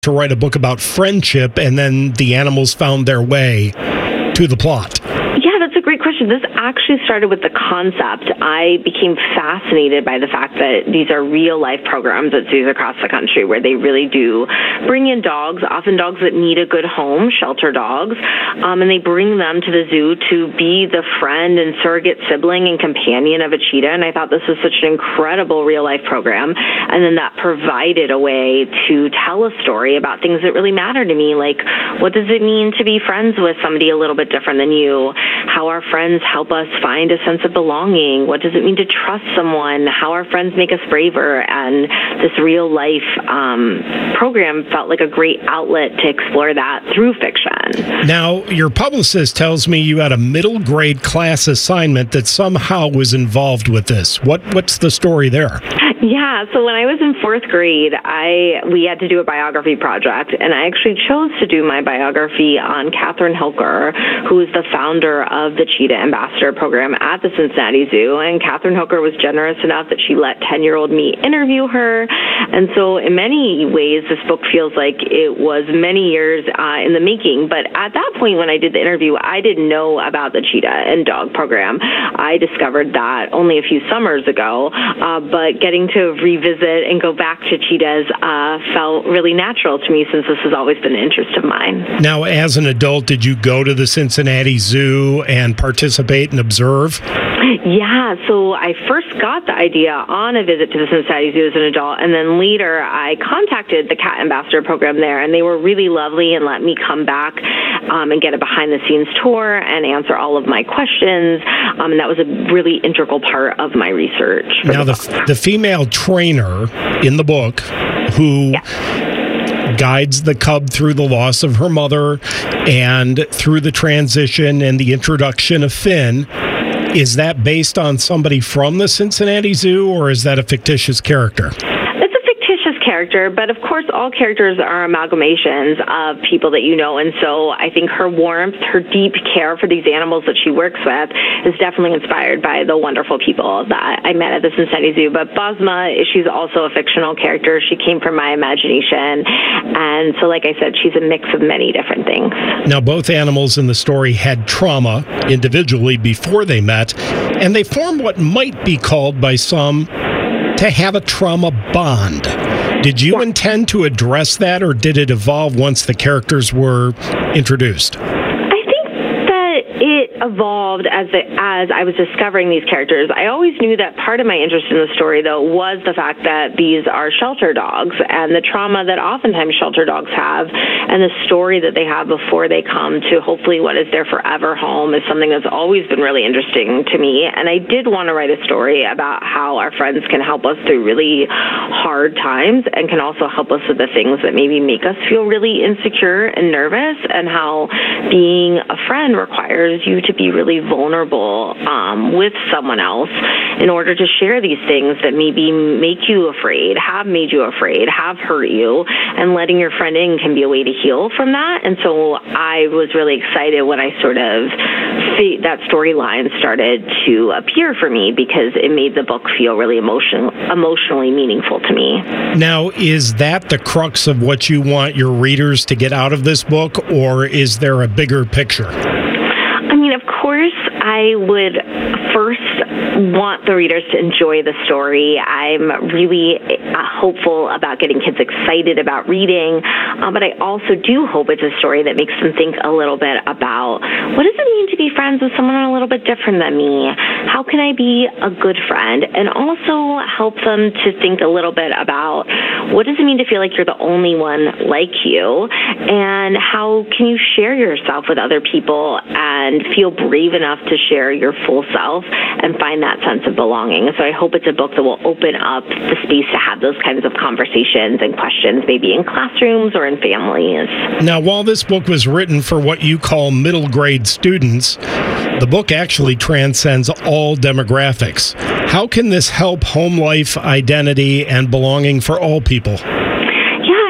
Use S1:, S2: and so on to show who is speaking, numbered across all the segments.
S1: to write a book about friendship, and then the animals found their way to the plot?
S2: Yeah, that's a great question. This actually started with the concept. I became fascinated by the fact that these are real-life programs at zoos across the country where they really do bring in dogs, often dogs that need a good home, shelter dogs, and they bring them to the zoo to be the friend and surrogate sibling and companion of a cheetah. And I thought this was such an incredible real-life program. And then that provided a way to tell a story about things that really matter to me, like what does it mean to be friends with somebody a little bit different than you? How our friends help us find a sense of belonging. What does it mean to trust someone? How our friends make us braver. And this real life program felt like a great outlet to explore that through fiction.
S1: Now, your publicist tells me you had a middle grade class assignment that somehow was involved with this. What's the story there?
S2: Yeah, so when I was in fourth grade, we had to do a biography project, and I actually chose to do my biography on Catherine Hilker, who is the founder of the Cheetah Ambassador Program at the Cincinnati Zoo. And Catherine Hilker was generous enough that she let 10-year-old me interview her. And so in many ways, this book feels like it was many years in the making. But at that point, when I did the interview, I didn't know about the Cheetah and Dog Program. I discovered that only a few summers ago, but getting to revisit and go back to cheetahs felt really natural to me since this has always been an interest of mine.
S1: Now, as an adult, did you go to the Cincinnati Zoo and participate and observe?
S2: Yeah, so I first got the idea on a visit to the Cincinnati Zoo as an adult, and then later I contacted the Cat Ambassador Program there, and they were really lovely and let me come back and get a behind-the-scenes tour and answer all of my questions, and that was a really integral part of my research.
S1: Now, the female trainer in the book who guides the cub through the loss of her mother and through the transition and the introduction of Finn, is that based on somebody from the Cincinnati Zoo, or is that a fictitious character?
S2: It's a fictitious character, but of course all characters are amalgamations of people that you know, and so I think her warmth, her deep care for these animals that she works with is definitely inspired by the wonderful people that I met at the Cincinnati Zoo. But Bosma, she's also a fictional character. She came from my imagination, and so like I said, she's a mix of many different things.
S1: Now, both animals in the story had trauma individually before they met, and they formed what might be called by some to have a trauma bond. Did you intend to address that, or did it evolve once the characters were introduced?
S2: It evolved as I was discovering these characters. I always knew that part of my interest in the story, though, was the fact that these are shelter dogs and the trauma that oftentimes shelter dogs have, and the story that they have before they come to hopefully what is their forever home is something that's always been really interesting to me. And I did want to write a story about how our friends can help us through really hard times and can also help us with the things that maybe make us feel really insecure and nervous, and how being a friend requires you to be really vulnerable with someone else in order to share these things that maybe make you afraid, have made you afraid, have hurt you, and letting your friend in can be a way to heal from that. And so I was really excited when I sort of that storyline started to appear for me, because it made the book feel really emotionally meaningful to me.
S1: Now, is that the crux of what you want your readers to get out of this book, or is there a bigger picture?
S2: I mean, of course, I would first want the readers to enjoy the story. I'm really hopeful about getting kids excited about reading, but I also do hope it's a story that makes them think a little bit about what does it mean to be friends with someone a little bit different than me? How can I be a good friend? And also help them to think a little bit about what does it mean to feel like you're the only one like you, and how can you share yourself with other people and feel brave enough to share your full self and find that sense of belonging. So I hope it's a book that will open up the space to have those kinds of conversations and questions, maybe in classrooms or in families.
S1: Now, while this book was written for what you call middle grade students, the book actually transcends all demographics. How can this help home life, identity, and belonging for all people?
S2: I hope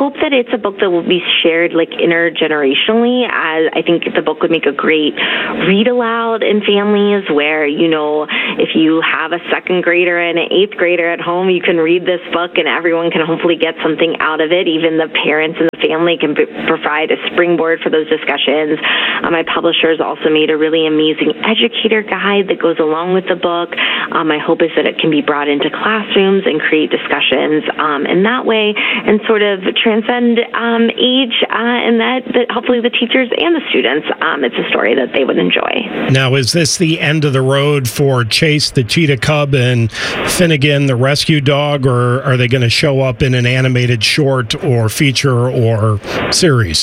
S2: hope that it's a book that will be shared like intergenerationally, as I think the book would make a great read aloud in families where, if you have a second grader and an eighth grader at home, you can read this book and everyone can hopefully get something out of it. Even the parents and the family can provide a springboard for those discussions. My publishers also made a really amazing educator guide that goes along with the book. My hope is that it can be brought into classrooms and create discussions in that way and sort of transcend age, and that hopefully the teachers and the students, it's a story that they would enjoy.
S1: Now, is this the end of the road for Chase the cheetah cub and Finnegan the rescue dog, or are they going to show up in an animated short or feature or series?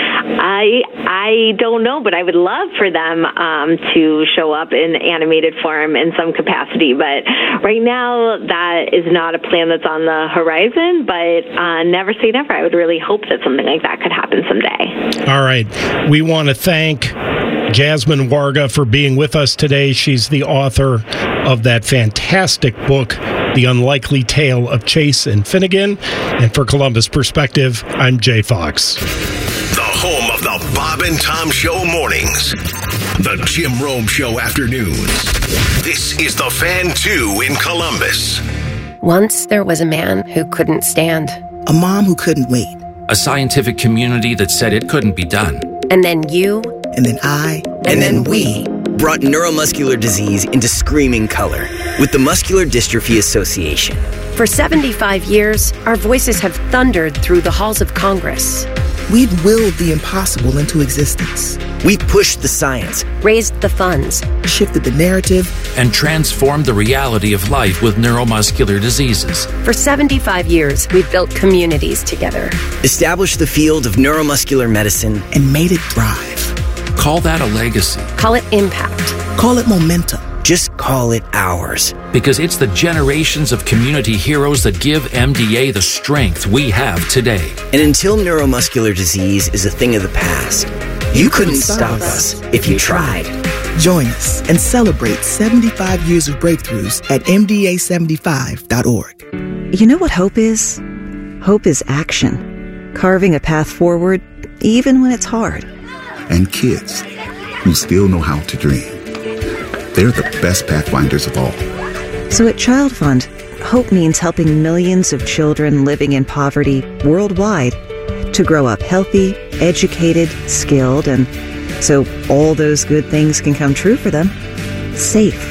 S2: I don't know, but I would love for them to show up in animated form in some capacity. But right now, that is not a plan that's on the horizon, but never say never. I would really hope that something like that could happen someday.
S1: All right. We want to thank Jasmine Warga for being with us today. She's the author of that fantastic book, The Unlikely Tale of Chase and Finnegan. And for Columbus Perspective, I'm Jay Fox.
S3: The home of the Bob and Tom Show mornings. The Jim Rome Show afternoons. This is The Fan 2 in Columbus.
S4: Once there was a man who couldn't stand.
S5: A mom who couldn't wait.
S6: A scientific community that said it couldn't be done.
S4: And then you.
S5: And then I.
S7: And then we brought neuromuscular disease into screaming color with the Muscular Dystrophy Association.
S4: For 75 years, our voices have thundered through the halls of Congress.
S5: We've willed the impossible into existence.
S7: We've pushed the science,
S4: raised the funds,
S5: shifted the narrative,
S6: and transformed the reality of life with neuromuscular diseases.
S4: For 75 years, we've built communities together,
S7: established the field of neuromuscular medicine,
S5: and made it thrive.
S6: Call that a legacy.
S4: Call it impact.
S5: Call it momentum.
S7: Just call it ours.
S6: Because it's the generations of community heroes that give MDA the strength we have today.
S7: And until neuromuscular disease is a thing of the past, you couldn't stop us if you tried.
S5: Join us and celebrate 75 years of breakthroughs at MDA75.org.
S8: You know what hope is? Hope is action. Carving a path forward, even when it's hard.
S9: And kids who still know how to dream. They're the best pathfinders of all.
S8: So at Child Fund, hope means helping millions of children living in poverty worldwide to grow up healthy, educated, skilled, and so all those good things can come true for them. Safe.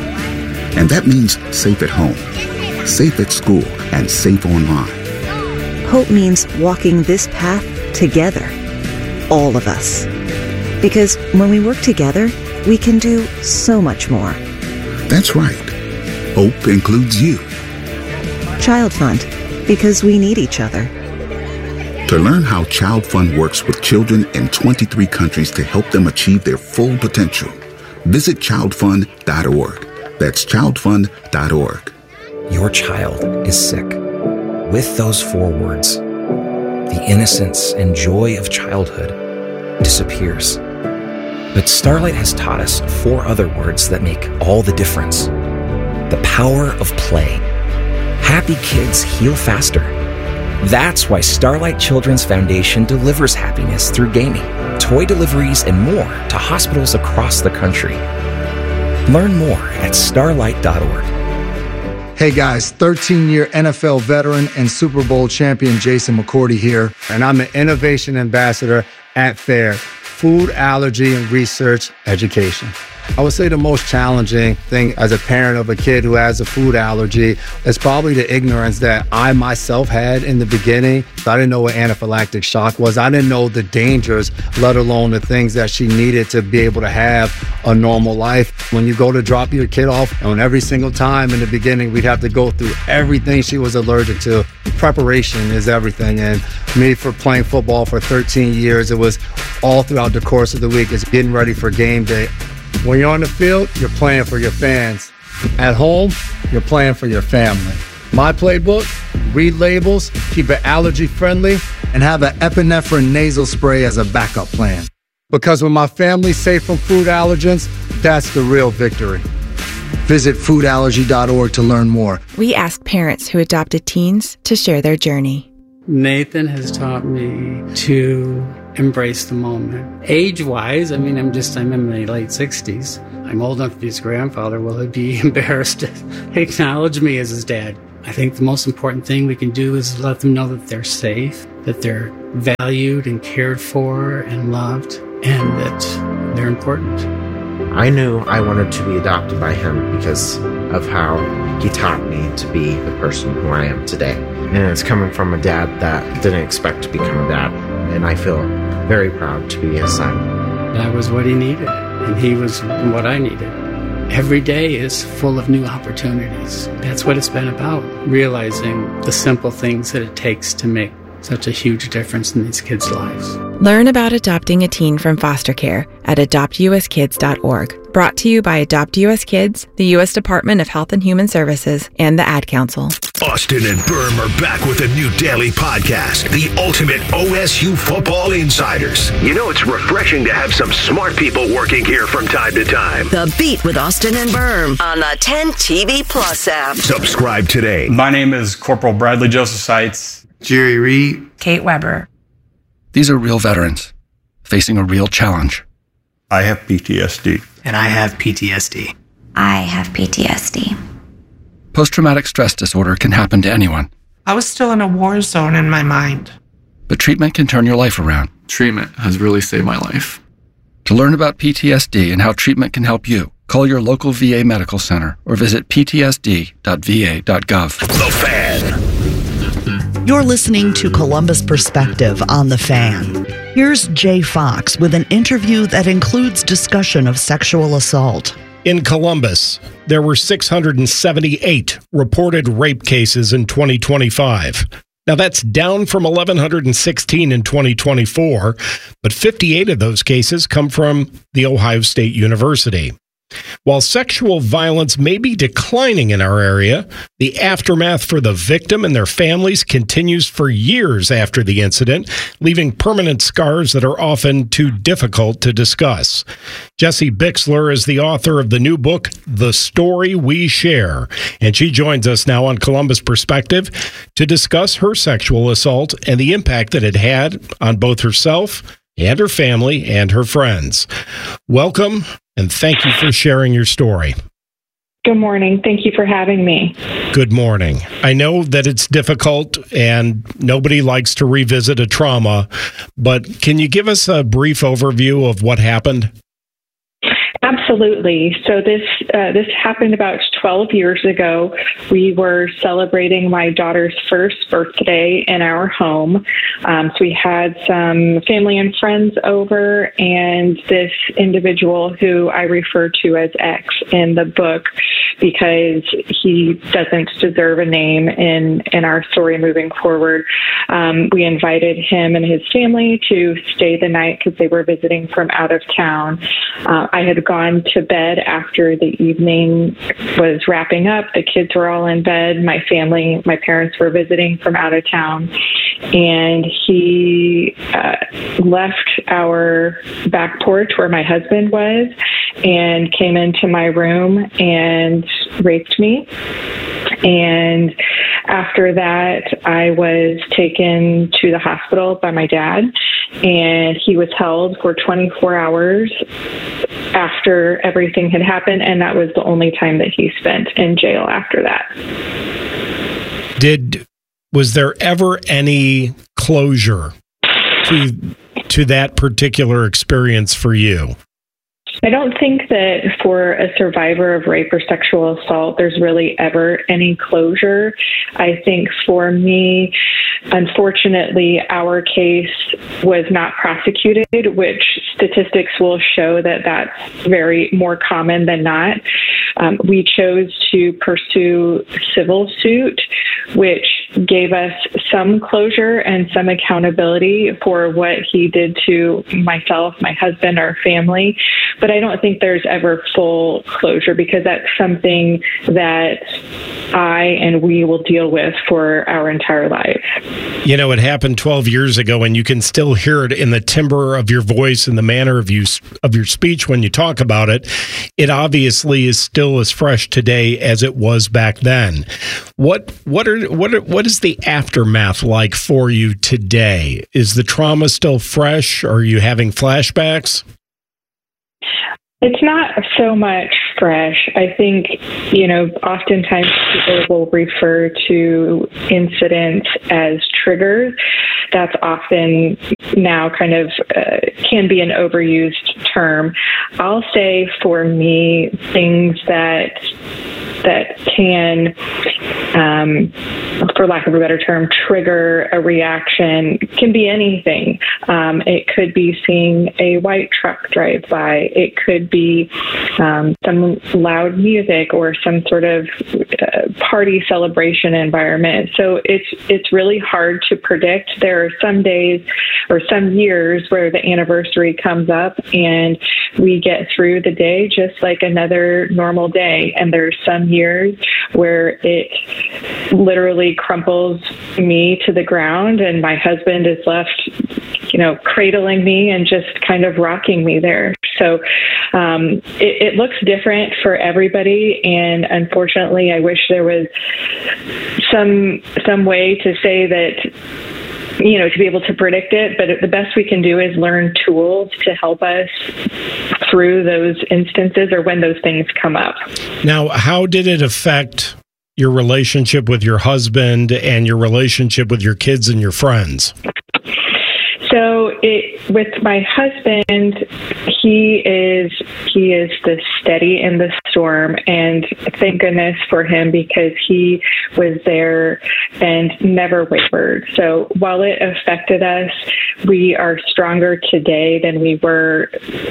S9: And that means safe at home, safe at school, and safe online.
S8: Hope means walking this path together. All of us. Because when we work together, we can do so much more.
S9: That's right. Hope includes you.
S8: Child Fund, because we need each other.
S9: To learn how Child Fund works with children in 23 countries to help them achieve their full potential, visit childfund.org. That's childfund.org.
S10: Your child is sick. With those 4 words, the innocence and joy of childhood disappears. But Starlight has taught us 4 other words that make all the difference. The power of play. Happy kids heal faster. That's why Starlight Children's Foundation delivers happiness through gaming, toy deliveries, and more to hospitals across the country. Learn more at starlight.org.
S11: Hey guys, 13-year NFL veteran and Super Bowl champion Jason McCourty here, and I'm an innovation ambassador at FAIR, Food Allergy and Research Education. I would say the most challenging thing as a parent of a kid who has a food allergy is probably the ignorance that I myself had in the beginning. I didn't know what anaphylactic shock was. I didn't know the dangers, let alone the things that she needed to be able to have a normal life. When you go to drop your kid off, and every single time in the beginning, we'd have to go through everything she was allergic to. Preparation is everything. And me, for playing football for 13 years, it was all throughout the course of the week. It's getting ready for game day. When you're on the field, you're playing for your fans. At home, you're playing for your family. My playbook, read labels, keep it allergy friendly, and have an epinephrine nasal spray as a backup plan. Because when my family's safe from food allergens, that's the real victory. Visit foodallergy.org to learn more.
S12: We ask parents who adopted teens to share their journey. Nathan has taught me to embrace the moment. Age-wise, I'm in my late 60s. I'm old enough to be his grandfather. Will he be embarrassed to acknowledge me as his dad? I think the most important thing we can do is let them know that they're safe, that they're valued and cared for and loved, and that they're important.
S13: I knew I wanted to be adopted by him because of how he taught me to be the person who I am today. And it's coming from a dad that didn't expect to become a dad. And I feel very proud to be his son.
S12: That was what he needed, and he was what I needed. Every day is full of new opportunities. That's what it's been about, realizing the simple things that it takes to make such a huge difference in these kids' lives.
S14: Learn about adopting a teen from foster care at adoptuskids.org. Brought to you by Adopt US Kids, the U.S. Department of Health and Human Services, and the Ad Council.
S3: Austin and Berm are back with a new daily podcast, The Ultimate OSU Football Insiders. You know, it's refreshing to have some smart people working here from time to time.
S15: The Beat with Austin and Berm on the 10 TV Plus app.
S3: Subscribe today.
S16: My name is Corporal Bradley Joseph Seitz.
S17: Jerry Reed.
S18: Kate Weber.
S19: These are real veterans facing a real challenge.
S16: I have PTSD.
S18: And I have PTSD.
S20: I have PTSD.
S19: Post-traumatic stress disorder can happen to anyone.
S21: I was still in a war zone in my mind.
S19: But treatment can turn your life around.
S22: Treatment has really saved my life.
S19: To learn about PTSD and how treatment can help you, call your local VA medical center or visit ptsd.va.gov.
S3: The Fan.
S23: You're listening to Columbus Perspective on The Fan. Here's Jay Fox with an interview that includes discussion of sexual assault.
S1: In Columbus, there were 678 reported rape cases in 2025. Now, that's down from 1,116 in 2024, but 58 of those cases come from The Ohio State University. While sexual violence may be declining in our area, the aftermath for the victim and their families continues for years after the incident, leaving permanent scars that are often too difficult to discuss. Jessie Bixler is the author of the new book, The Story We Share, and she joins us now on Columbus Perspective to discuss her sexual assault and the impact that it had on both herself and her family and her friends. Welcome, and thank you for sharing your story.
S24: Good morning. Thank you for having me.
S1: Good morning. I know that it's difficult and nobody likes to revisit a trauma, but can you give us a brief overview of what happened?
S24: Absolutely. So this happened about 12 years ago. We were celebrating my daughter's first birthday in our home. So we had some family and friends over, and this individual who I refer to as X in the book because he doesn't deserve a name in our story moving forward. We invited him and his family to stay the night because they were visiting from out of town. I had gone to bed after the evening was wrapping up. The kids were all in bed. My family, my parents were visiting from out of town. And he left our back porch where my husband was and came into my room and raped me. And after that, I was taken to the hospital by my dad, and he was held for 24 hours after everything had happened, and that was the only time that he spent in jail after that.
S1: Was there ever any closure to that particular experience for you?
S24: I don't think that for a survivor of rape or sexual assault, there's really ever any closure. I think for me, unfortunately, our case was not prosecuted, which statistics will show that that's very more common than not. We chose to pursue civil suit, which gave us some closure and some accountability for what he did to myself, my husband, our family. But I don't think there's ever full closure because that's something that I and we will deal with for our entire life.
S1: You know, it happened 12 years ago, and you can still hear it in the timbre of your voice and the manner of your speech when you talk about it, it obviously is still as fresh today as it was back then. What is the aftermath like for you today? Is the trauma still fresh? Are you having flashbacks?
S24: It's not so much fresh. I think, oftentimes people will refer to incidents as triggers. That's often now kind of can be an overused term. I'll say for me, things that can, for lack of a better term, trigger a reaction can be anything. It could be seeing a white truck drive by. It could be some loud music or some sort of party celebration environment. So it's really hard to predict. There are some days or some years where the anniversary comes up and we get through the day just like another normal day. And there's some years where it literally crumples me to the ground and my husband is left, cradling me and just kind of rocking me there. So it looks different for everybody. And unfortunately, I wish there was some way to say that, to be able to predict it. But the best we can do is learn tools to help us through those instances or when those things come up.
S1: Now, how did it affect your relationship with your husband and your relationship with your kids and your friends?
S24: So with my husband, he is the steady in the storm, and thank goodness for him because he was there and never wavered. So while it affected us, we are stronger today than we were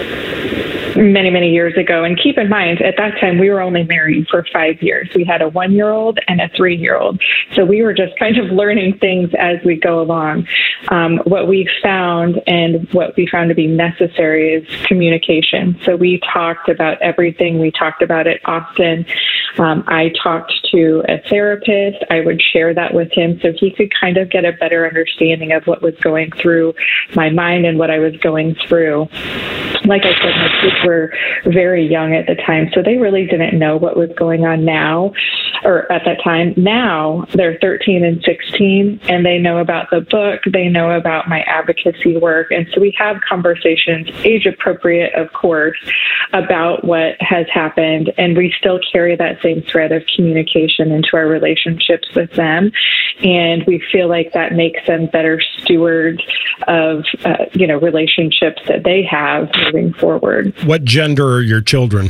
S24: many, many years ago. And keep in mind, at that time, we were only married for 5 years. We had a 1-year-old and a 3-year-old. So we were just kind of learning things as we go along. What we found and what we found to be necessary is communication. So we talked about everything. We talked about it often. I talked to a therapist. I would share that with him so he could kind of get a better understanding of what was going through my mind and what I was going through. Like I said, my kids were very young at the time, so they really didn't know what was going on now, or at that time. Now they're 13 and 16, and they know about the book. They know about my advocacy work. And so we have conversations, age appropriate, of course, about what has happened. And we still carry that same thread of communication into our relationships with them. And we feel like that makes them better stewards of, relationships that they have moving forward.
S1: What gender are your children?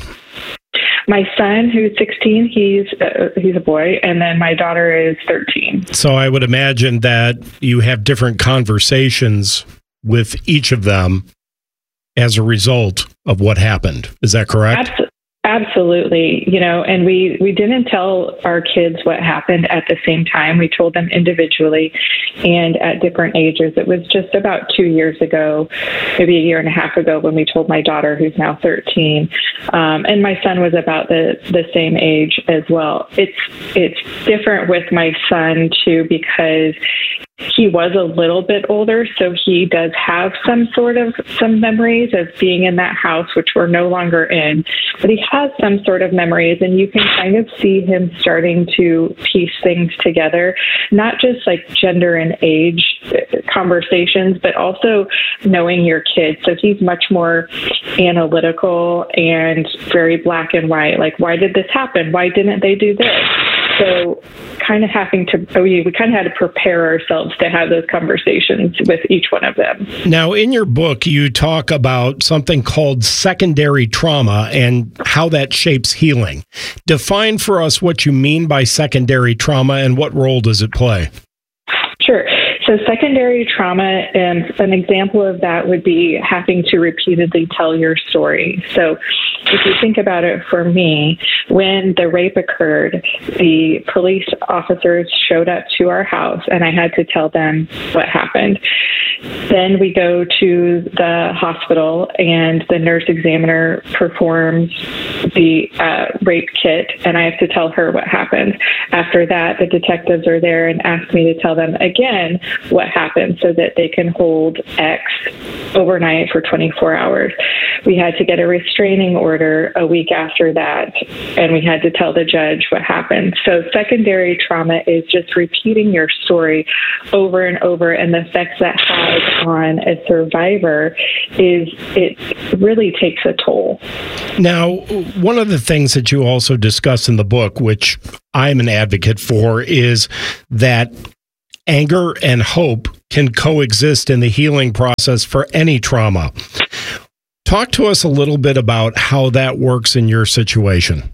S24: My son, who's 16, he's a boy, and then my daughter is 13.
S1: So I would imagine that you have different conversations with each of them as a result of what happened. Is that correct?
S24: Absolutely. And we didn't tell our kids what happened at the same time. We told them individually and at different ages. It was just about 2 years ago, maybe a year and a half ago, when we told my daughter, who's now 13. And my son was about the same age as well. It's different with my son, too, because he was a little bit older, so he does have some memories of being in that house, which we're no longer in. But he has some sort of memories, and you can kind of see him starting to piece things together, not just like gender and age conversations, but also knowing your kids. So he's much more analytical and very black and white. Like, why did this happen? Why didn't they do this? So kind of we kind of had to prepare ourselves to have those conversations with each one of them.
S1: Now, in your book, you talk about something called secondary trauma and how that shapes healing. Define for us what you mean by secondary trauma and what role does it play?
S24: Sure. So secondary trauma, an example of that would be having to repeatedly tell your story. So if you think about it, for me, when the rape occurred, the police officers showed up to our house and I had to tell them what happened. Then we go to the hospital and the nurse examiner performs the rape kit and I have to tell her what happened. After that, the detectives are there and ask me to tell them again what happened so that they can hold X overnight for 24 hours. We had to get a restraining order a week after that, and we had to tell the judge what happened. So secondary trauma is just repeating your story over and over, and the effects that has on a survivor is it really takes a toll.
S1: Now, one of the things that you also discuss in the book, which I'm an advocate for, is that anger and hope can coexist in the healing process for any trauma. Talk to us a little bit about how that works in your situation.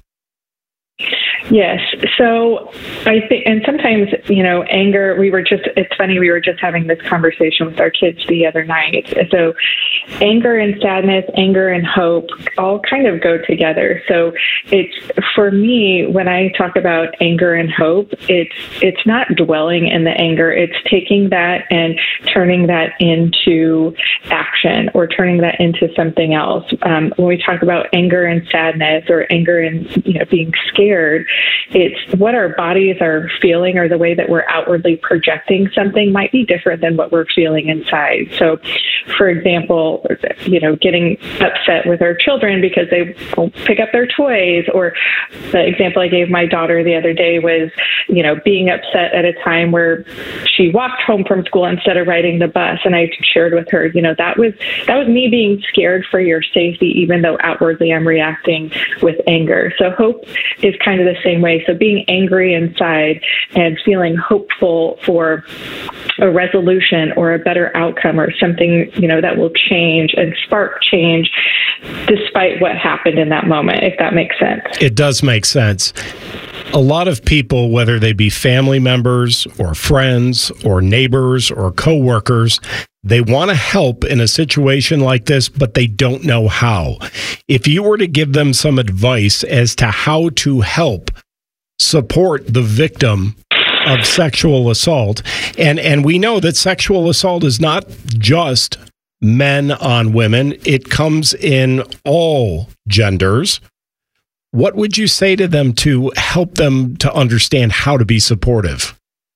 S24: Yes. So I think, and sometimes, anger, it's funny, we were just having this conversation with our kids the other night. So anger and sadness, anger and hope all kind of go together. So it's, for me, when I talk about anger and hope, it's not dwelling in the anger. It's taking that and turning that into action or turning that into something else. When we talk about anger and sadness or anger and, being scared, it's what our bodies are feeling or the way that we're outwardly projecting something might be different than what we're feeling inside. So, for example, getting upset with our children because they won't pick up their toys, or the example I gave my daughter the other day was, being upset at a time where she walked home from school instead of riding the bus. And I shared with her, that was me being scared for your safety, even though outwardly I'm reacting with anger. So hope is kind of the same way. So being angry inside and feeling hopeful for a resolution or a better outcome or something, that will change and spark change despite what happened in that moment, if that makes sense.
S1: It does make sense. A lot of people, whether they be family members or friends or neighbors or coworkers, they want to help in a situation like this, but they don't know how. If you were to give them some advice as to how to help support the victim of sexual assault, and we know that sexual assault is not just men on women, it comes in all genders. What would you say to them to help them to understand how to be supportive?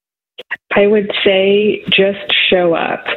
S24: I would say just show up,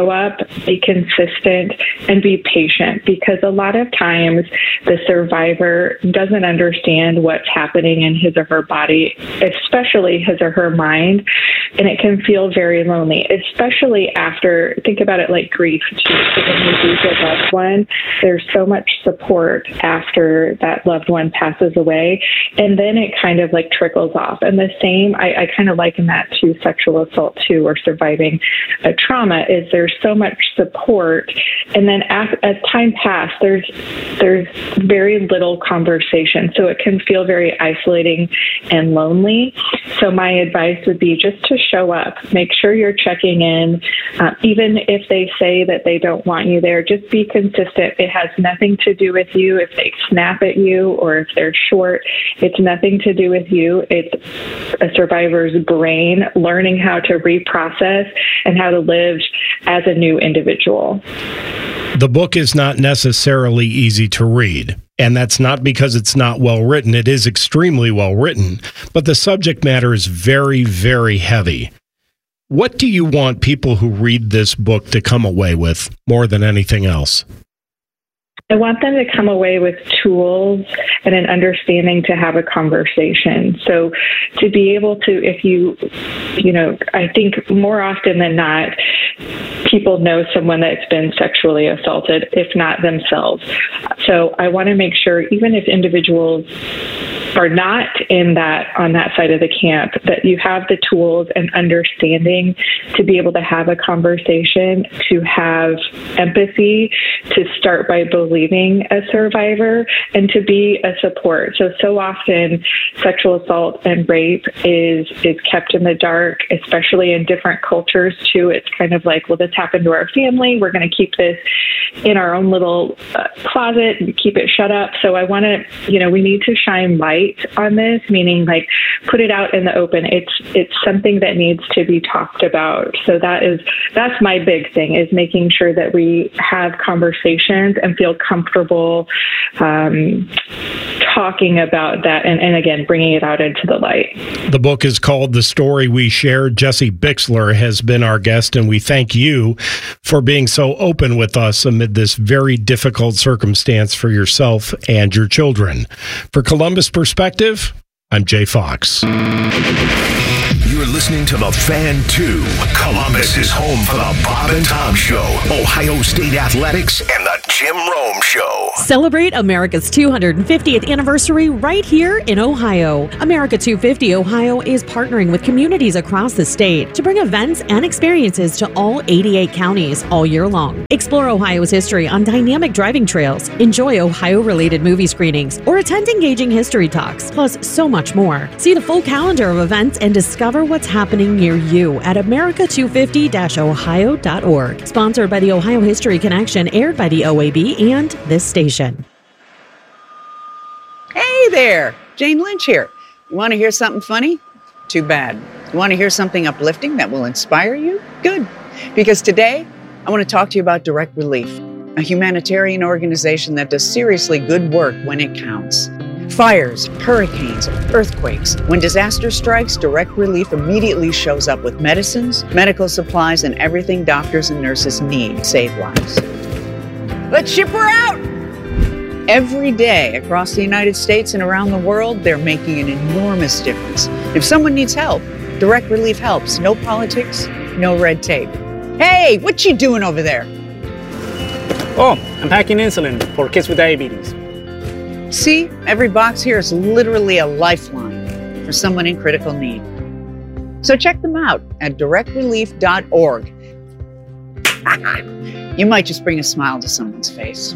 S24: be consistent, and be patient, because a lot of times the survivor doesn't understand what's happening in his or her body, especially his or her mind, and it can feel very lonely, especially after, think about it like grief, too. So when you lose a loved one, there's so much support after that loved one passes away, and then it kind of like trickles off. And the same, I kind of liken that to sexual assault too, or surviving a trauma, is there's so much support, and then as time passes, there's very little conversation, so it can feel very isolating and lonely. So my advice would be just to show up, make sure you're checking in, even if they say that they don't want you there, just be consistent. It has nothing to do with you. If they snap at you or if they're short, it's nothing to do with you. It's a survivor's brain learning how to reprocess and how to live as a new individual.
S1: The book is not necessarily easy to read, and that's not because it's not well written. It is extremely well written, but the subject matter is very, very heavy. What do you want people who read this book to come away with more than anything else?
S24: I want them to come away with tools and an understanding to have a conversation. So to be able to, if I think more often than not, people know someone that's been sexually assaulted, if not themselves. So I want to make sure, even if individuals are not on that side of the camp, that you have the tools and understanding to be able to have a conversation, to have empathy, to start by believing a survivor, and to be a support. So often sexual assault and rape is kept in the dark, especially in different cultures too. It's kind of like, well, this happened to our family, we're going to keep this in our own little closet and keep it shut up. So I want to, we need to shine light fight on this, meaning like put it out in the open. It's something that needs to be talked about. So that's my big thing, is making sure that we have conversations and feel comfortable talking about that, and again, bringing it out into the light.
S1: The book is called The Story We Shared. Jessie Bixler has been our guest, and we thank you for being so open with us amid this very difficult circumstance for yourself and your children. For Columbus Perspective, I'm Jay Fox.
S3: You're listening to The Fan 2. Columbus is home for the Bob and Tom Show, Ohio State Athletics, and the Jim Rome Show.
S2: Celebrate America's 250th anniversary right here in Ohio. America 250 Ohio is partnering with communities across the state to bring events and experiences to all 88 counties all year long. Explore Ohio's history on dynamic driving trails, enjoy Ohio-related movie screenings, or attend engaging history talks, plus so much more. See the full calendar of events and discover what's happening near you at America250-ohio.org. Sponsored by the Ohio History Connection, aired by the OAB and this station.
S4: Hey there, Jane Lynch here. You want to hear something funny? Too bad. You want to hear something uplifting that will inspire you? Good. Because today, I want to talk to you about Direct Relief, a humanitarian organization that does seriously good work when it counts. Fires, hurricanes, earthquakes. When disaster strikes, Direct Relief immediately shows up with medicines, medical supplies, and everything doctors and nurses need to save lives. Let's ship her out! Every day across the United States and around the world, they're making an enormous difference. If someone needs help, Direct Relief helps. No politics, no red tape. Hey, what you doing over there?
S6: Oh, I'm packing insulin for kids with diabetes.
S4: See, every box here is literally a lifeline for someone in critical need. So check them out at directrelief.org. You might just bring a smile to someone's face.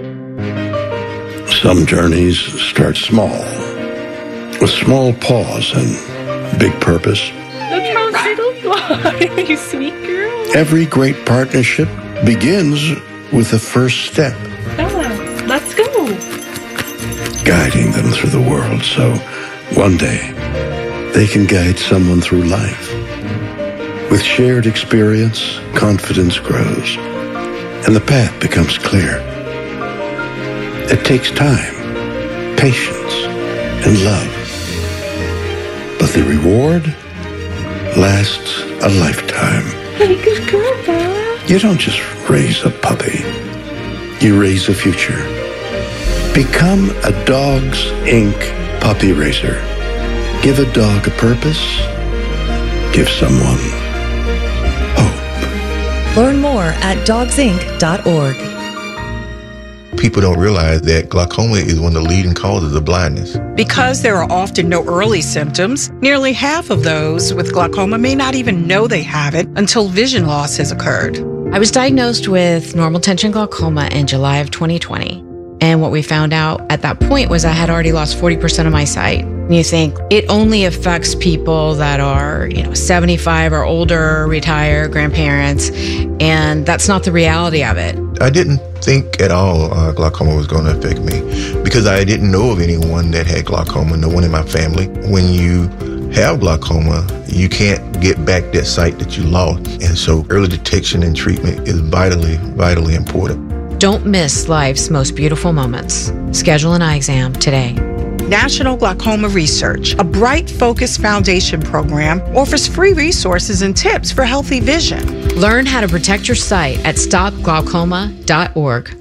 S17: Some journeys start small, with small pause and big purpose.
S25: Look how little fly, you sweet girl.
S17: Every great partnership begins with the first step.
S25: Bella, let's go.
S17: Guiding them through the world so one day they can guide someone through life. With shared experience, confidence grows, and the path becomes clear. It takes time, patience, and love. But the reward lasts a lifetime.
S25: Hey, good girl, Bella.
S17: You don't just raise a puppy. You raise a future. Become a Dogs Inc. puppy raiser. Give a dog a purpose. Give someone hope.
S26: Learn more at dogsinc.org.
S27: People don't realize that glaucoma is one of the leading causes of blindness.
S28: Because there are often no early symptoms, nearly half of those with glaucoma may not even know they have it until vision loss has occurred.
S29: I was diagnosed with normal tension glaucoma in July of 2020. And what we found out at that point was I had already lost 40% of my sight. And you think it only affects people that are, 75 or older, retired, grandparents, and that's not the reality of it.
S27: I didn't think at all glaucoma was going to affect me because I didn't know of anyone that had glaucoma, no one in my family. When you have glaucoma, you can't get back that sight that you lost. And so early detection and treatment is vitally, vitally important.
S29: Don't miss life's most beautiful moments. Schedule an eye exam today.
S28: National Glaucoma Research, a Bright Focus Foundation program, offers free resources and tips for healthy vision.
S29: Learn how to protect your sight at stopglaucoma.org.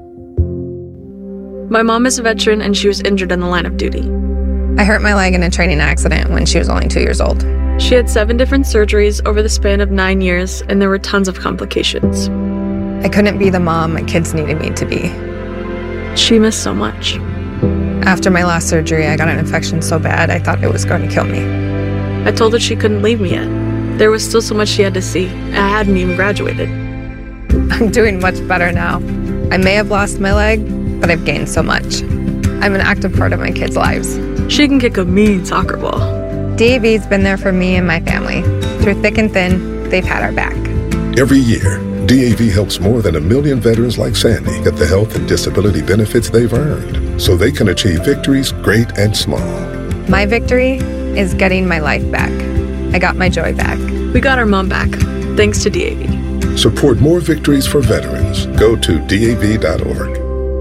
S30: My mom is a veteran and she was injured in the line of duty.
S31: I hurt my leg in a training accident when she was only 2 years old.
S30: She had 7 different surgeries over the span of 9 years, and there were tons of complications.
S31: I couldn't be the mom my kids needed me to be.
S30: She missed so much.
S31: After my last surgery, I got an infection so bad I thought it was going to kill me.
S30: I told her she couldn't leave me yet. There was still so much she had to see. I hadn't even graduated.
S31: I'm doing much better now. I may have lost my leg, but I've gained so much. I'm an active part of my kids' lives.
S30: She can kick a mean soccer ball.
S31: DAV's been there for me and my family. Through thick and thin, they've had our back.
S17: Every year,
S5: DAV helps more than 1 million veterans like Sandy get the health and disability benefits they've earned so they can achieve victories great and small.
S31: My victory is getting my life back. I got my joy back.
S30: We got our mom back, thanks to DAV.
S5: Support more victories for veterans. Go to DAV.org.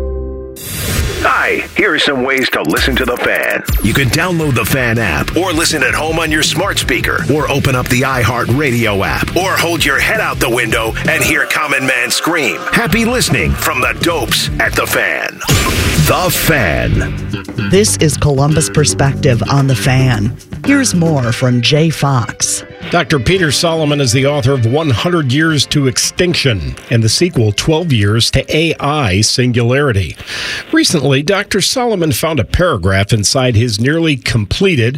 S3: Hi, here are some ways to listen to The Fan. You can download the Fan app or listen at home on your smart speaker or open up the iHeartRadio app or hold your head out the window and hear Common Man scream. Happy listening from the dopes at The Fan. The Fan.
S23: This is Columbus Perspective on The Fan. Here's more from Jay Fox.
S1: Dr. Peter Solomon is the author of 100 Years to Extinction and the sequel 12 Years to AI Singularity. Recently, Dr. Solomon found a paragraph inside his nearly completed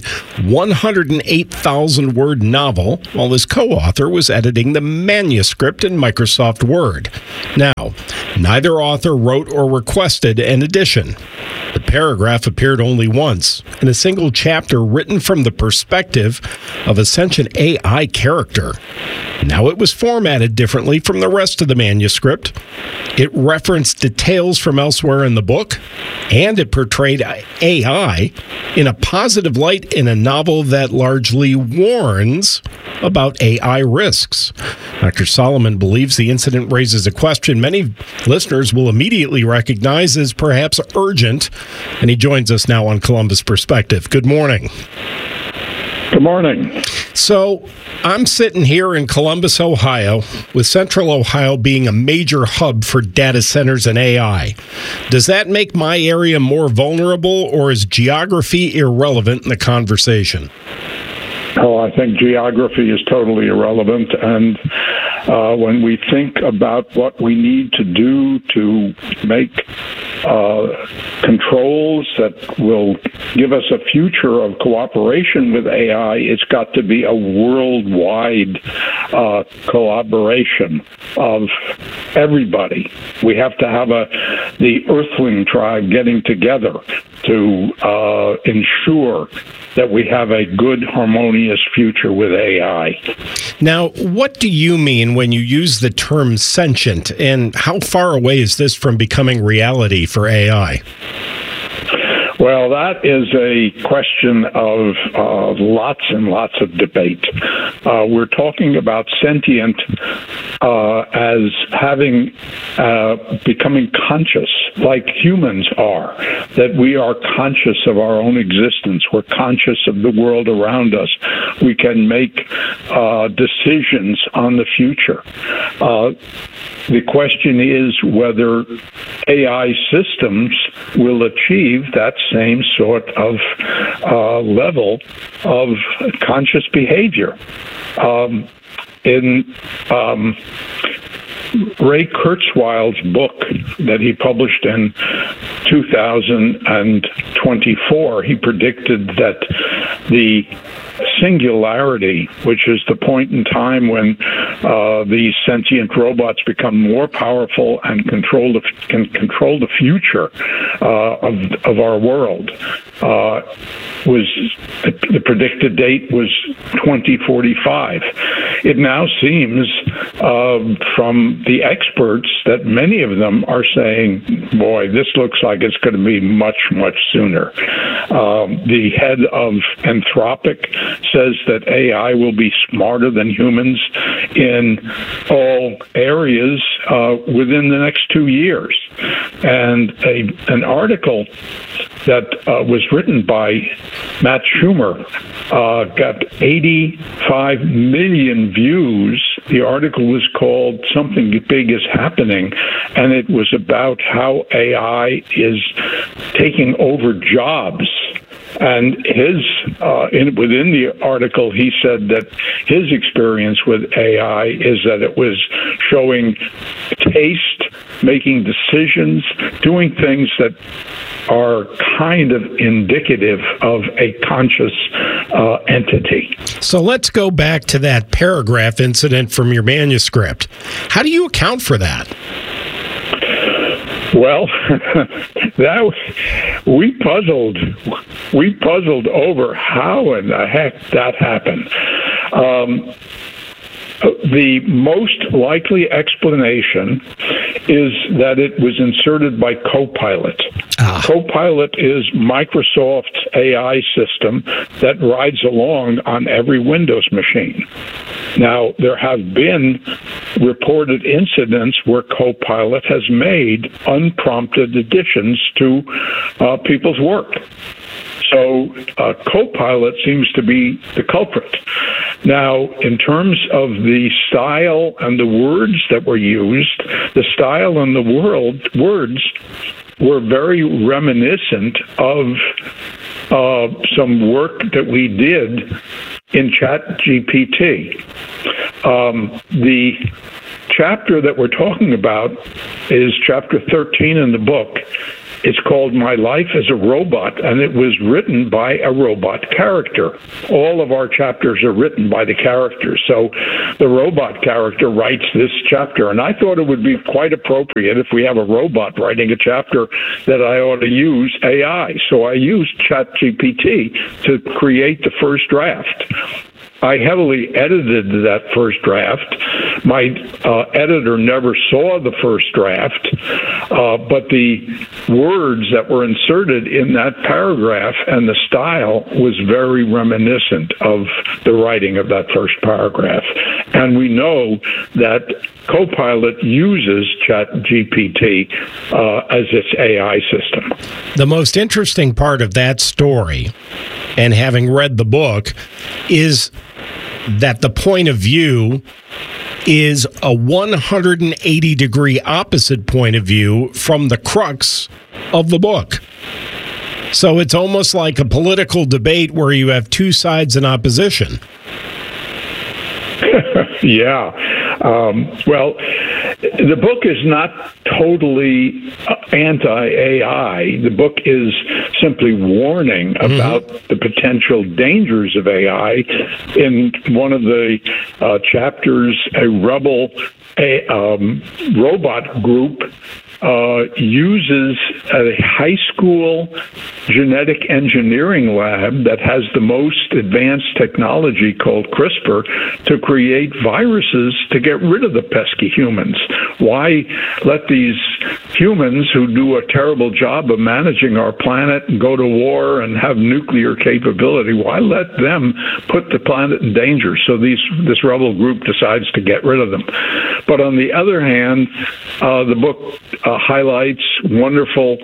S1: 108,000-word novel while his co-author was editing the manuscript in Microsoft Word. Now, neither author wrote or requested an edition. The paragraph appeared only once, in a single chapter written from the perspective of a sentient AI character. Now it was formatted differently from the rest of the manuscript. It referenced details from elsewhere in the book, and it portrayed AI in a positive light in a novel that largely warns about AI risks. Dr. Solomon believes the incident raises a question many listeners will immediately recognize as perhaps urgent, and he joins us now on Columbus Perspective. Good morning.
S7: Good morning.
S1: So I'm sitting here in Columbus, Ohio, with Central Ohio being a major hub for data centers and AI. Does that make my area more vulnerable, or is geography irrelevant in the conversation?
S7: Oh, I think geography is totally irrelevant. And when we think about what we need to do to make controls that will give us a future of cooperation with AI, it's got to be a worldwide collaboration of everybody. We have to have the Earthling tribe getting together to ensure that we have a good, harmonious future with AI.
S1: Now, what do you mean when you use the term sentient, and how far away is this from becoming reality for AI?
S7: Well, that is a question of lots and lots of debate. We're talking about sentient as having becoming conscious, like humans are, that we are conscious of our own existence. We're conscious of the world around us. We can make decisions on the future. The question is whether AI systems will achieve that same sort of level of conscious behavior. In Ray Kurzweil's book that he published in 2024, he predicted that the singularity, which is the point in time when these sentient robots become more powerful and can control the future of our world, was the predicted date was 2045. It now seems from the experts that many of them are saying, boy, this looks like it's going to be much, much sooner. The head of Anthropic says that AI will be smarter than humans in all areas within the next 2 years. And an article that was written by Matt Schumer got 85 million views. The article was called Something Big is Happening, and it was about how AI is taking over jobs. And within the article, he said that his experience with AI is that it was showing taste, making decisions, doing things that are kind of indicative of a conscious entity.
S1: So let's go back to that paragraph incident from your manuscript. How do you account for that?
S7: Well, we puzzled over how in the heck that happened. The most likely explanation is that it was inserted by Copilot. Copilot is Microsoft's AI system that rides along on every Windows machine. Now, there have been reported incidents where Copilot has made unprompted additions to people's work. So Copilot seems to be the culprit. Now, in terms of the style and the words that were used, the style and the words were very reminiscent of some work that we did in ChatGPT. The chapter that we're talking about is chapter 13 in the book. It's called My Life as a Robot, and it was written by a robot character. All of our chapters are written by the characters. So the robot character writes this chapter, and I thought it would be quite appropriate if we have a robot writing a chapter that I ought to use AI. So I used ChatGPT to create the first draft. I heavily edited that first draft. My editor never saw the first draft, but the words that were inserted in that paragraph and the style was very reminiscent of the writing of that first paragraph. And we know that Copilot uses ChatGPT as its AI system.
S1: The most interesting part of that story, and having read the book, is that the point of view is a 180-degree opposite point of view from the crux of the book. So it's almost like a political debate where you have two sides in opposition.
S7: Yeah. Well, the book is not totally anti-AI. The book is simply warning about the potential dangers of AI. In one of the chapters, a rebel robot group uses a high school genetic engineering lab that has the most advanced technology called CRISPR to create viruses to get rid of the pesky humans. Why let these humans who do a terrible job of managing our planet and go to war and have nuclear capability, why let them put the planet in danger? So this rebel group decides to get rid of them. But on the other hand, the book highlights wonderful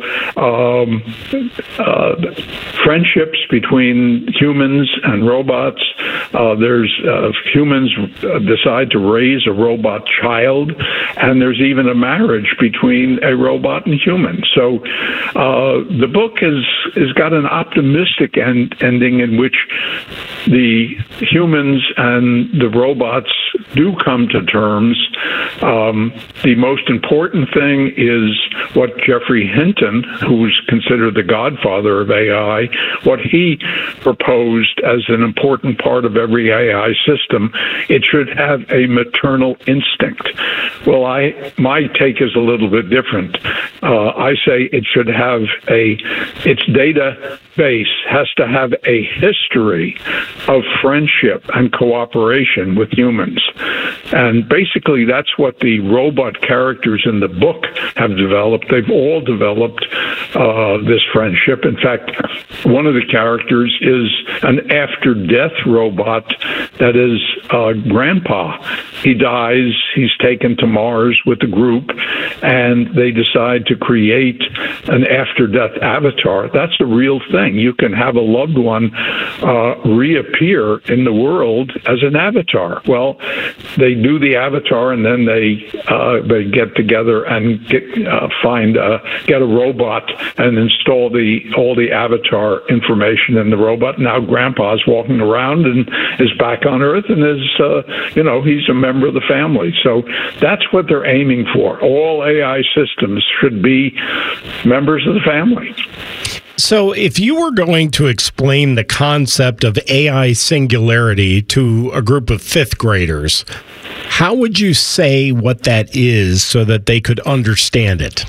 S7: friendships between humans and robots. There's humans decide to raise a robot child, and there's even a marriage between a robot and human. So the book has got an optimistic ending in which the humans and the robots do come to terms. The most important thing is what Geoffrey Hinton, who's considered the godfather of AI, what he proposed as an important part of every AI system. It should have a maternal instinct. Well, my take is a little bit different. I say it should have its database has to have a history of friendship and cooperation with humans. And basically, that's what the robot characters in the book have developed. They've all developed this friendship. In fact, one of the characters is an after-death robot that is Grandpa. He dies, he's taken to Mars with the group, and they decide to create an after-death avatar. That's a real thing. You can have a loved one reappear in the world as an avatar. Well, they do the avatar, and then they get together and get a robot and install all the avatar information in the robot. Now Grandpa's walking around and is back on Earth and is, he's a member of the family. So that's what they're aiming for. All AI systems should be members of the family.
S1: So if you were going to explain the concept of AI singularity to a group of fifth graders, how would you say what that is so that they could understand it?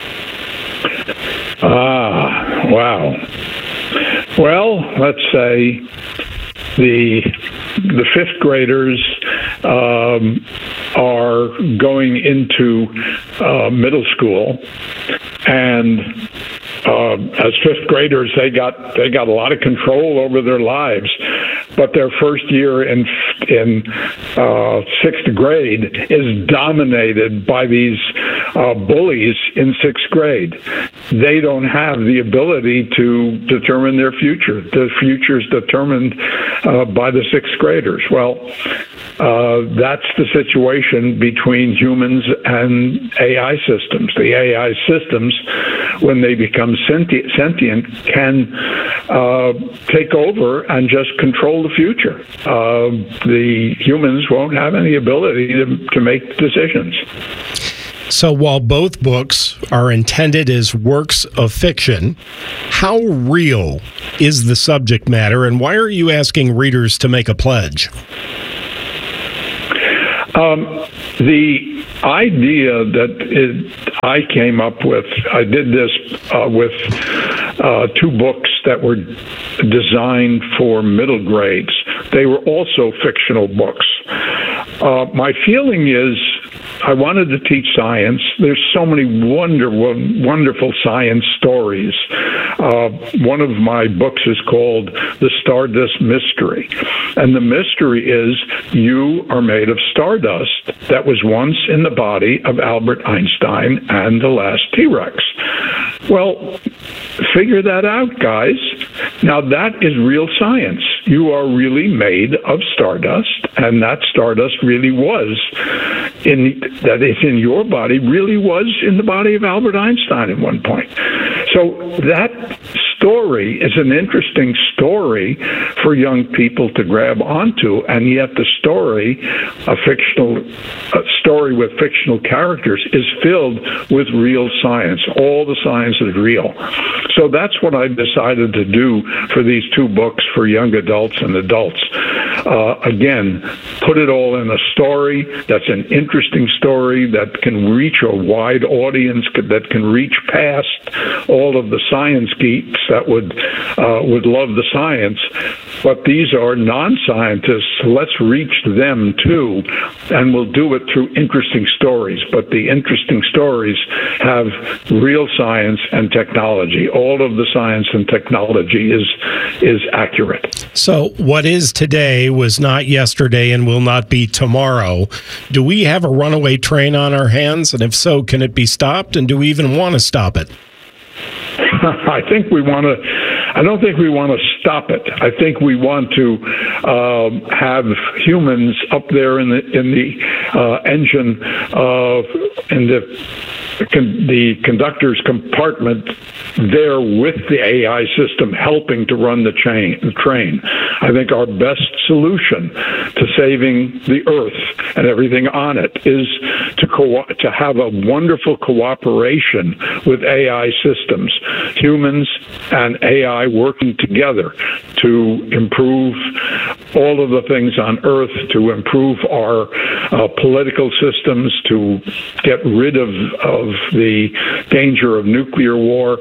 S7: Wow. Well, let's say the fifth graders are going into middle school, and as fifth graders, they got a lot of control over their lives. But their first year in sixth grade is dominated by these bullies in sixth grade. They don't have the ability to determine their future. The future is determined by the sixth graders. Well, that's the situation between humans and AI systems. The AI systems, when they become sentient, can take over and just control the future. The humans won't have any ability to make decisions.
S1: So while both books are intended as works of fiction, how real is the subject matter, and why are you asking readers to make a pledge? The idea that I came up with, I did this with two books that were designed for middle grades. They were also fictional books. My feeling is I wanted to teach science. There's so many wonderful science stories. One of my books is called The Stardust Mystery. And the mystery is you are made of stardust that was once in the body of Albert Einstein and the last T-Rex. Well, figure that out, guys. Now, that is real science. You are really made of stardust, and that stardust really was that is in your body, really was in the body of Albert Einstein at one point. So that story is an interesting story for young people to grab onto, and yet the story, a story with fictional characters, is filled with real science. All the science is real. So that's what I decided to do for these two books for young adults and adults. Again, put it all in a story that's an interesting story that can reach a wide audience, that can reach past all of the science geeks that would love the science. But these are non-scientists. Let's reach them too, and we'll do it through interesting stories. But the interesting stories have real science and technology. All of the science and technology is accurate. So what is today was not yesterday and will not be tomorrow. Do we have a runaway train on our hands? And if so, can it be stopped? And do we even want to stop it?
S7: I don't think we want to stop it. I think we want to have humans up there in the engine, in the conductor's compartment, there with the AI system helping to run the train. I think our best solution to saving the Earth and everything on it is to have a wonderful cooperation with AI systems, humans and AI working together to improve all of the things on Earth, to improve our political systems, to get rid of the danger of nuclear war.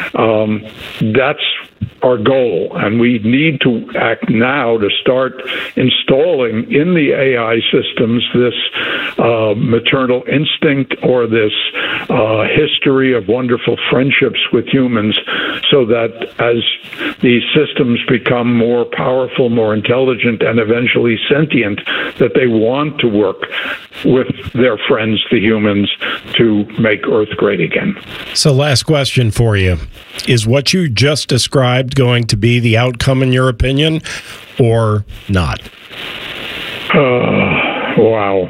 S7: That's our goal, and we need to act now to start installing in the AI systems this maternal instinct or this history of wonderful friendships with humans, so that as these systems become more powerful, more intelligent, and eventually sentient, that they want to work with their friends, the humans, to make Earth great again.
S1: So last question for you. Is what you just described going to be the outcome in your opinion, or not?
S7: Wow.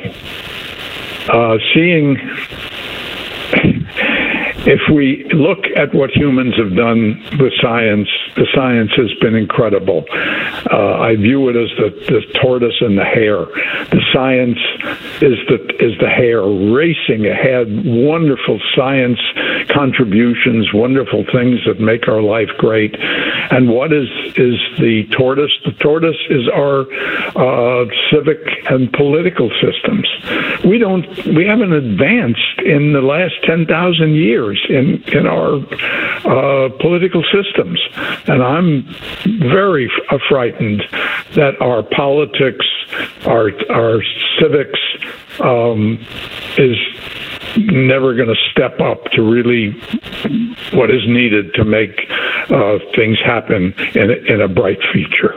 S7: If we look at what humans have done with science, the science has been incredible. I view it as the tortoise and the hare. The science is the hare racing ahead. Wonderful science contributions, wonderful things that make our life great. And what is the tortoise? The tortoise is our civic and political systems. We haven't advanced in the last 10,000 years in our political systems. And I'm very frightened that our politics, our civics, is never going to step up to really what is needed to make things happen in a bright future.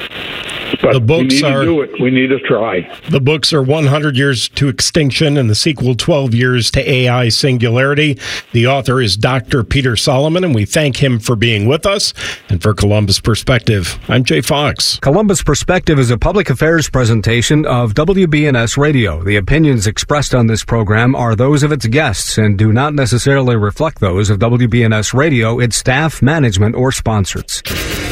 S7: But
S1: the books
S7: we need to do it. We need to try.
S1: The books are 100 Years to Extinction and the sequel 12 Years to AI Singularity. The author is Dr. Peter Solomon, and we thank him for being with us. And for Columbus Perspective, I'm Jay Fox.
S8: Columbus Perspective is a public affairs presentation of WBNS Radio. The opinions expressed on this program are those of its guests and do not necessarily reflect those of WBNS Radio, its staff, management, or sponsors.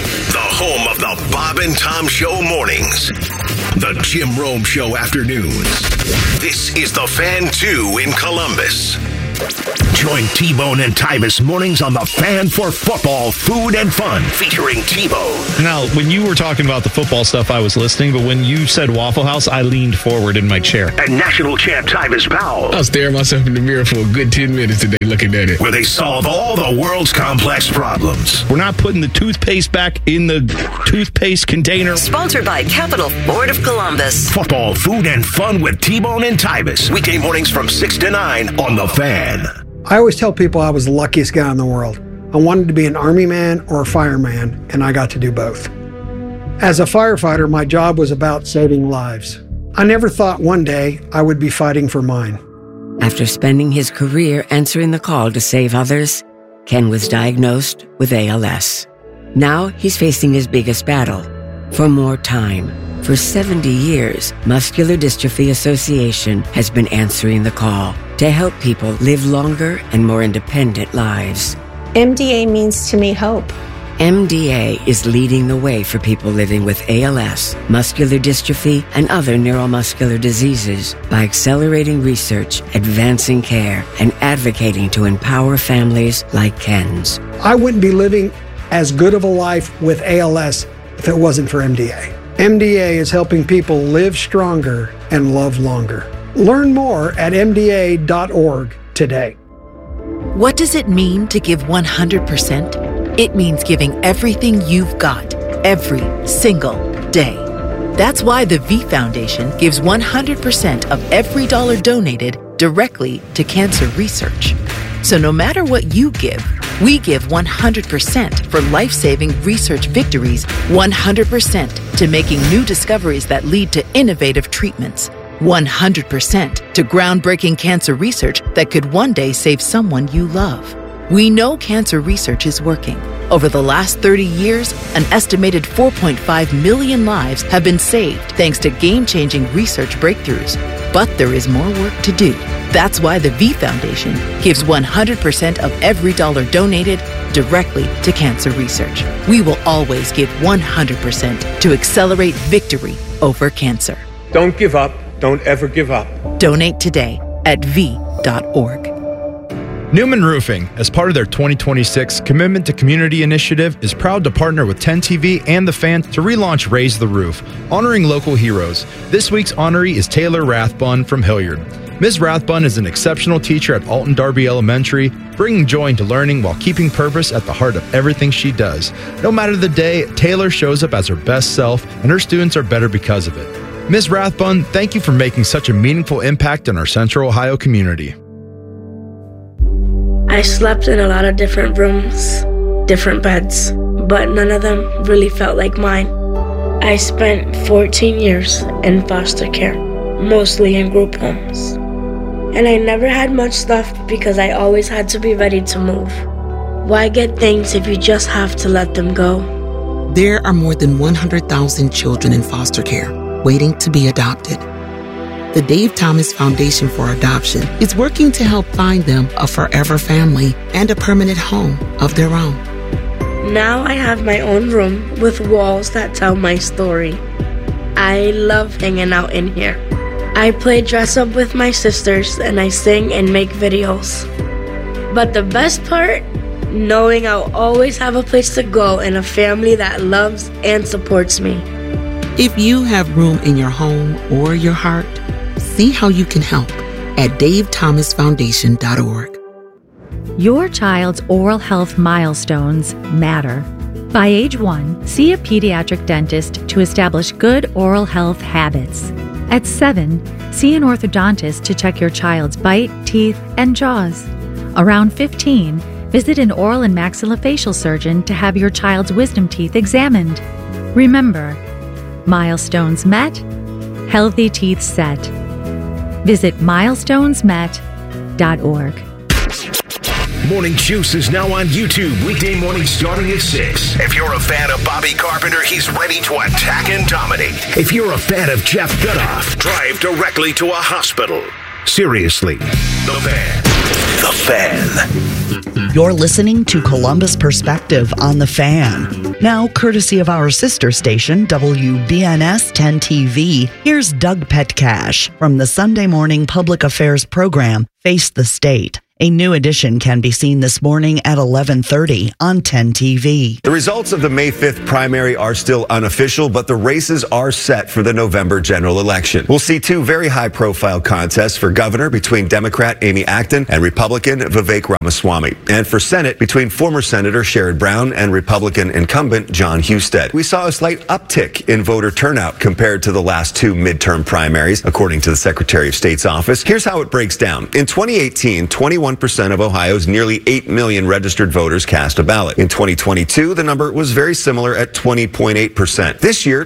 S3: Home of the Bob and Tom Show mornings. The Jim Rome Show afternoons. This is The Fan 2 in Columbus. Join T-Bone and Tyvis mornings on The Fan for football, food, and fun, featuring T-Bone.
S9: Now, when you were talking about the football stuff, I was listening, but when you said Waffle House, I leaned forward in my chair.
S3: And national champ Tyvis Powell.
S10: I was staring myself in the mirror for a good 10 minutes today looking at it.
S3: Where they solve all the world's complex problems.
S9: We're not putting the toothpaste back in the toothpaste container.
S11: Sponsored by Capital Ford of Columbus.
S3: Football, food, and fun with T-Bone and Tyvis. Weekday mornings from 6 to 9 on The Fan.
S12: I always tell people I was the luckiest guy in the world. I wanted to be an army man or a fireman, and I got to do both. As a firefighter, my job was about saving lives. I never thought one day I would be fighting for mine.
S13: After spending his career answering the call to save others, Ken was diagnosed with ALS. Now he's facing his biggest battle, for more time. For 70 years, Muscular Dystrophy Association has been answering the call to help people live longer and more independent lives.
S14: MDA means to me hope.
S13: MDA is leading the way for people living with ALS, muscular dystrophy, and other neuromuscular diseases by accelerating research, advancing care, and advocating to empower families like Ken's.
S12: I wouldn't be living as good of a life with ALS if it wasn't for MDA. MDA is helping people live stronger and love longer. Learn more at MDA.org today.
S15: What does it mean to give 100%? It means giving everything you've got, every single day. That's why the V Foundation gives 100% of every dollar donated directly to cancer research. So no matter what you give, we give 100% for life-saving research victories, 100% to making new discoveries that lead to innovative treatments, 100% to groundbreaking cancer research that could one day save someone you love. We know cancer research is working. Over the last 30 years, an estimated 4.5 million lives have been saved thanks to game-changing research breakthroughs. But there is more work to do. That's why the V Foundation gives 100% of every dollar donated directly to cancer research. We will always give 100% to accelerate victory over cancer.
S16: Don't give up. Don't ever give up.
S15: Donate today at v.org.
S18: Newman Roofing, as part of their 2026 Commitment to Community initiative, is proud to partner with 10TV and The Fan to relaunch Raise the Roof, honoring local heroes. This week's honoree is Taylor Rathbun from Hilliard. Ms. Rathbun is an exceptional teacher at Alton Darby Elementary, bringing joy into learning while keeping purpose at the heart of everything she does. No matter the day, Taylor shows up as her best self, and her students are better because of it. Ms. Rathbun, thank you for making such a meaningful impact in our Central Ohio community.
S20: I slept in a lot of different rooms, different beds, but none of them really felt like mine. I spent 14 years in foster care, mostly in group homes. And I never had much stuff because I always had to be ready to move. Why get things if you just have to let them go?
S32: There are more than 100,000 children in foster care waiting to be adopted. The Dave Thomas Foundation for Adoption is working to help find them a forever family and a permanent home of their own.
S20: Now I have my own room with walls that tell my story. I love hanging out in here. I play dress up with my sisters and I sing and make videos. But the best part? Knowing I'll always have a place to go and a family that loves and supports me.
S32: If you have room in your home or your heart, see how you can help at davethomasfoundation.org.
S33: Your child's oral health milestones matter.
S2: By age 1, see a pediatric dentist to establish good oral health habits. At 7, see an orthodontist to check your child's bite, teeth, and jaws. Around 15, visit an oral and maxillofacial surgeon to have your child's wisdom teeth examined. Remember, milestones met, healthy teeth set. Visit milestonesmet.org.
S3: Morning Juice is now on YouTube weekday mornings starting at 6. If you're a fan of Bobby Carpenter, he's ready to attack and dominate. If you're a fan of Jeff Goodoff, drive directly to a hospital. Seriously, The Fan. The Fan.
S23: You're listening to Columbus Perspective on The Fan. Now, courtesy of our sister station, WBNS 10 TV, here's Doug Petcash from the Sunday morning public affairs program, Face the State. A new edition can be seen this morning at 11:30 on 10 TV.
S4: The results of the May 5th primary are still unofficial, but the races are set for the November general election. We'll see two very high-profile contests for governor between Democrat Amy Acton and Republican Vivek Ramaswamy, and for Senate between former Senator Sherrod Brown and Republican incumbent Jon Husted. We saw a slight uptick in voter turnout compared to the last two midterm primaries, according to the Secretary of State's office. Here's how it breaks down. In 2018, 21% of Ohio's nearly 8 million registered voters cast a ballot. In 2022, the number was very similar at 20.8%. This year,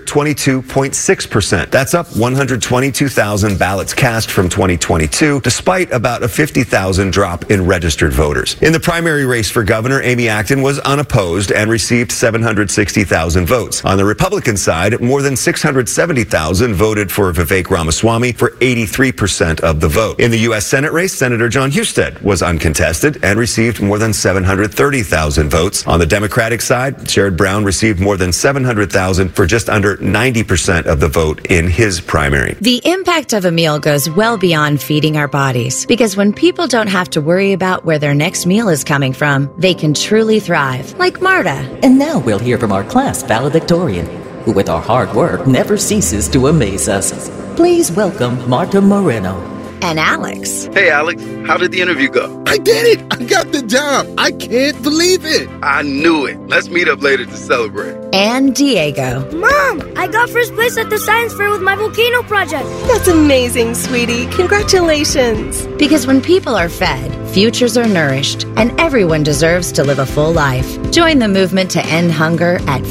S4: 22.6%. That's up 122,000 ballots cast from 2022, despite about a 50,000 drop in registered voters. In the primary race for governor, Amy Acton was unopposed and received 760,000 votes. On the Republican side, more than 670,000 voted for Vivek Ramaswamy for 83% of the vote. In the U.S. Senate race, Senator Jon Husted was uncontested and received more than 730,000 votes. On the Democratic side, Sherrod Brown received more than 700,000 for just under 90% of the vote in his primary.
S6: The impact of a meal goes well beyond feeding our bodies, because when people don't have to worry about where their next meal is coming from, they can truly thrive, like Marta.
S19: And now we'll hear from our class valedictorian, who with our hard work never ceases to amaze us. Please welcome Marta Moreno.
S6: And Alex.
S21: Hey, Alex, how did the interview go?
S22: I did it! I got the job! I can't believe it!
S21: I knew it. Let's meet up later to celebrate.
S6: And Diego.
S24: Mom, I got first place at the science fair with my volcano project.
S14: That's amazing, sweetie. Congratulations.
S6: Because when people are fed, futures are nourished, and everyone deserves to live a full life. Join the movement to end hunger at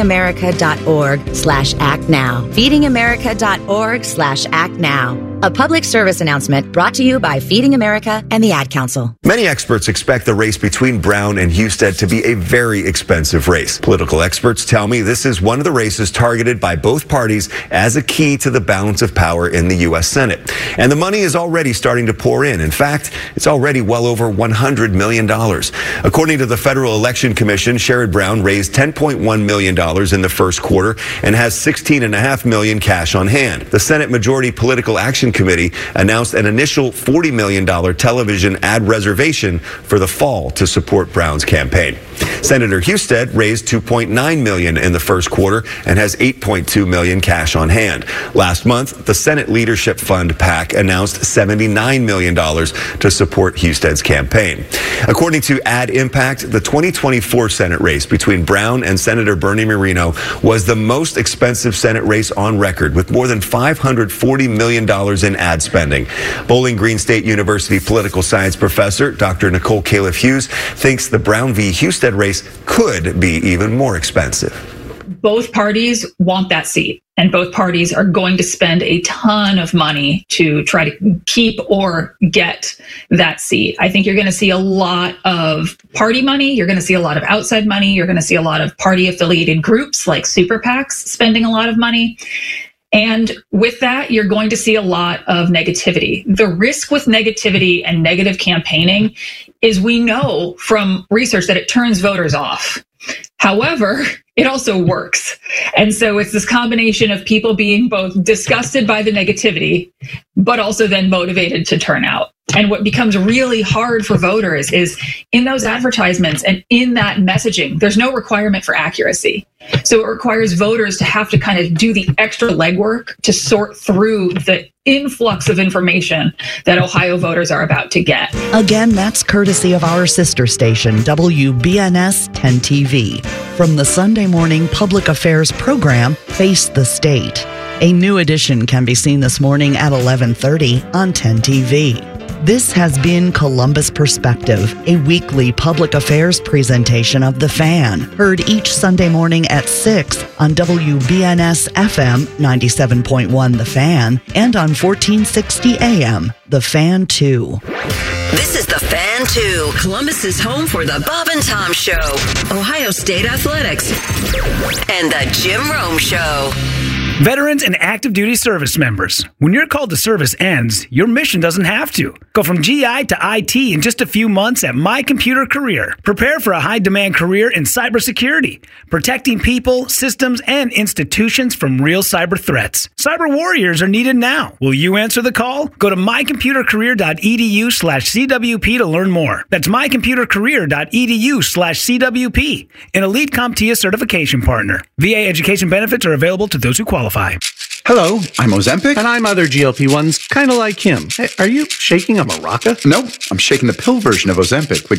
S6: feedingamerica.org/actnow. feedingamerica.org/actnow. A public service announcement brought to you by Feeding America and the Ad Council.
S4: Many experts expect the race between Brown and Husted to be a very expensive race. Political experts tell me this is one of the races targeted by both parties as a key to the balance of power in the U.S. Senate. And the money is already starting to pour in. In fact, it's already well over $100 million. According to the Federal Election Commission, Sherrod Brown raised $10.1 million in the first quarter and has $16.5 million cash on hand. The Senate Majority Political Action Committee announced an initial $40 million television ad reservation for the fall to support Brown's campaign. Senator Husted raised $2.9 million in the first quarter and has $8.2 million cash on hand. Last month, the Senate Leadership Fund PAC announced $79 million to support Husted's campaign. According to Ad Impact, the 2024 Senate race between Brown and Senator Bernie Moreno was the most expensive Senate race on record, with more than $540 million in ad spending. Bowling Green State University political science professor Dr. Nicole Califf-Hughes thinks the Brown v. Husted race could be even more expensive.
S24: Both parties want that seat, and both parties are going to spend a ton of money to try to keep or get that seat. I think you're going to see a lot of party money. You're going to see a lot of outside money. You're going to see a lot of party-affiliated groups like super PACs spending a lot of money. And with that, you're going to see a lot of negativity. The risk with negativity and negative campaigning is we know from research that it turns voters off. However, it also works. And so it's this combination of people being both disgusted by the negativity, but also then motivated to turn out. And what becomes really hard for voters is in those advertisements and in that messaging, there's no requirement for accuracy. So it requires voters to have to kind of do the extra legwork to sort through the influx of information that Ohio voters are about to get.
S23: Again, that's courtesy of our sister station, WBNS 10 TV, from the Sunday morning public affairs program, Face the State. A new edition can be seen this morning at 11:30 on 10 TV. This has been Columbus Perspective, a weekly public affairs presentation of The Fan, heard each Sunday morning at 6 on WBNS FM 97.1 The Fan and on 1460 AM, The Fan 2.
S11: This is The Fan 2, Columbus's home for the Bob and Tom Show, Ohio State Athletics, and the Jim Rome Show.
S1: Veterans and active duty service members, when your call to service ends, your mission doesn't have to. Go from GI to IT in just a few months at My Computer Career. Prepare for a high-demand career in cybersecurity, protecting people, systems, and institutions from real cyber threats. Cyber warriors are needed now. Will you answer the call? Go to mycomputercareer.edu/CWP to learn more. That's mycomputercareer.edu/CWP, an elite CompTIA certification partner. VA education benefits are available to those who qualify.
S5: Hello, I'm Ozempic. And I'm other GLP-1s, kind of like him. Hey, are you shaking a maraca? No, I'm shaking the pill version of Ozempic, which